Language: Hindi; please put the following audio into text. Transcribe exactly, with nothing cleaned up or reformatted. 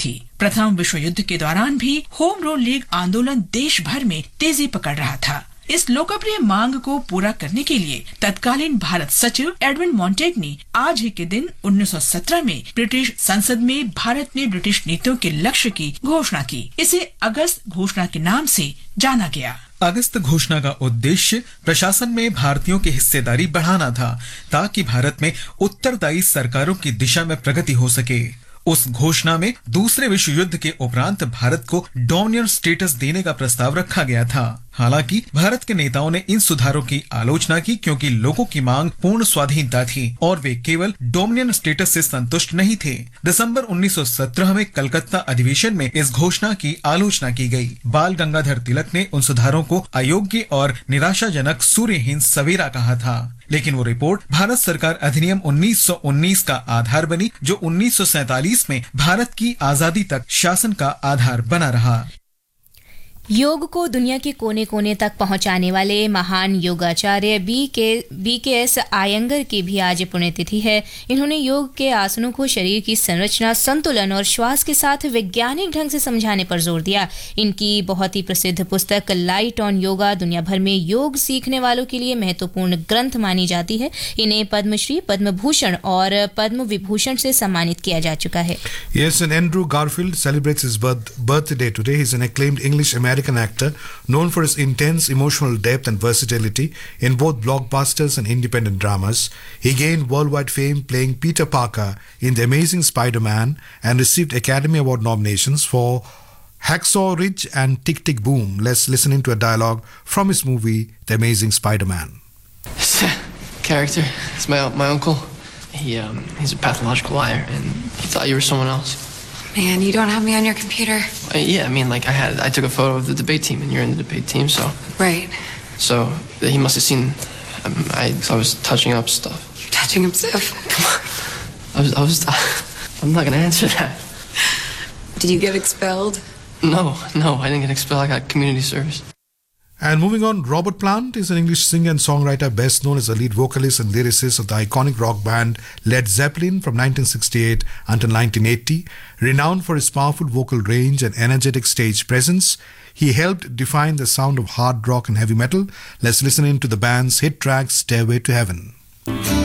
थी। प्रथम विश्व युद्ध के दौरान भी होम रूल लीग आंदोलन देश भर में तेजी पकड़ रहा था। इस लोकप्रिय मांग को पूरा करने के लिए तत्कालीन भारत सचिव एडविन मॉन्टेग ने आज ही के दिन उन्नीस सौ सत्रह में ब्रिटिश संसद में भारत में ब्रिटिश नीतियों के लक्ष्य की घोषणा की। इसे अगस्त घोषणा के नाम से जाना गया। अगस्त घोषणा का उद्देश्य प्रशासन में भारतीयों की हिस्सेदारी बढ़ाना था, ताकि भारत में उत्तरदायी सरकारों की दिशा में प्रगति हो सके। उस घोषणा में दूसरे विश्व युद्ध के उपरांत भारत को डोमिनियन स्टेटस देने का प्रस्ताव रखा गया था। हालांकि भारत के नेताओं ने इन सुधारों की आलोचना की, क्योंकि लोगों की मांग पूर्ण स्वाधीनता थी और वे केवल डोमिनियन स्टेटस से संतुष्ट नहीं थे। दिसंबर उन्नीस सौ सत्रह में कलकत्ता अधिवेशन में इस घोषणा की आलोचना की गई। बाल गंगाधर तिलक ने उन सुधारों को अयोग्य और निराशाजनक, सूर्यहीन सवेरा कहा था। लेकिन वो रिपोर्ट भारत सरकार अधिनियम उन्नीस सौ उन्नीस का आधार बनी, जो उन्नीस सौ सैतालीस में भारत की आजादी तक शासन का आधार बना रहा। योग को दुनिया के कोने कोने तक पहुंचाने वाले महान योगाचार्य बी के बी के एस आयंगर की भी आज पुण्यतिथि है। इन्होंने योग के आसनों को शरीर की संरचना, संतुलन और श्वास के साथ वैज्ञानिक ढंग से समझाने पर जोर दिया। इनकी बहुत ही प्रसिद्ध पुस्तक लाइट ऑन योगा दुनिया भर में योग सीखने वालों के लिए महत्वपूर्ण ग्रंथ मानी जाती है। इन्हें पद्मश्री, पद्म भूषण और पद्म विभूषण से सम्मानित किया जा चुका है। Yes, and Andrew Garfield celebrates his birth, birthday today. He's an acclaimed English American American actor known for his intense emotional depth and versatility in both blockbusters and independent dramas. He gained worldwide fame playing Peter Parker in The Amazing Spider-Man and received Academy Award nominations for Hacksaw Ridge and Tick Tick Boom. Let's listen into a dialogue from his movie The Amazing Spider-Man. Character is my my uncle. He um, he's a pathological liar, and he thought you were someone else. Man, you don't have me on your computer. Uh, yeah, I mean, like I had, I took a photo of the debate team, and you're in the debate team, so. Right. So he must have seen. Um, I I was touching up stuff. You're touching up stuff. Come on. I was I was. I'm not gonna answer that. Did you get expelled? No, no, I didn't get expelled. I got community service. And moving on, Robert Plant is an English singer and songwriter best known as the lead vocalist and lyricist of the iconic rock band Led Zeppelin from nineteen sixty-eight until nineteen eighty. Renowned for his powerful vocal range and energetic stage presence, he helped define the sound of hard rock and heavy metal. Let's listen in to the band's hit track Stairway to Heaven.